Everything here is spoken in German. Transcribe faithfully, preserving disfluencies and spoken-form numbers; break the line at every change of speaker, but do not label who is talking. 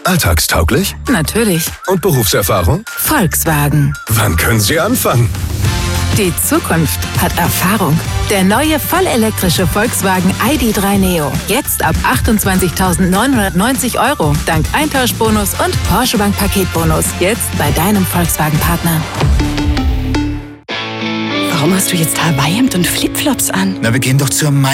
Alltagstauglich?
Natürlich.
Und Berufserfahrung?
Volkswagen.
Wann können Sie anfangen?
Die Zukunft hat Erfahrung. Der neue vollelektrische Volkswagen I D drei Neo. Jetzt ab achtundzwanzigtausendneunhundertneunzig Euro. Dank Eintauschbonus und Porsche Bank Paketbonus. Jetzt bei deinem Volkswagen-Partner.
Warum hast du jetzt Hawaii-Hemd und Flipflops an?
Na, wir gehen doch zur